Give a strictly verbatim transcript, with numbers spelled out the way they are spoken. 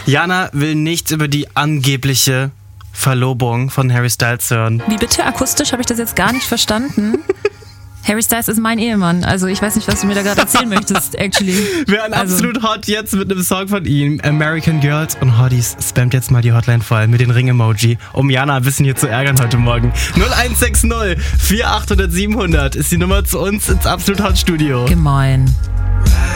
Jana will nichts über die angebliche Verlobung von Harry Styles hören. Wie bitte? Akustisch habe ich das jetzt gar nicht verstanden. Harry Styles ist mein Ehemann, also ich weiß nicht, was du mir da gerade erzählen möchtest, actually. Wir haben Also- absolut hot jetzt mit einem Song von ihm. American Girls und Hotties. Spammt jetzt mal die Hotline voll mit den Ring-Emoji, um Jana ein bisschen hier zu ärgern heute Morgen. null eins sechs null vier acht null null sieben null null ist die Nummer zu uns ins Absolut Hot Studio. Gemein.